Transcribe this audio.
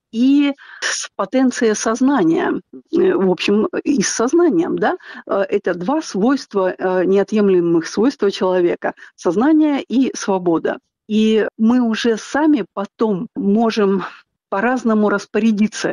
и с потенцией сознания, в общем, и с сознанием, да, это два свойства, неотъемлемых свойства человека – сознание и свобода. И мы уже сами потом можем по-разному распорядиться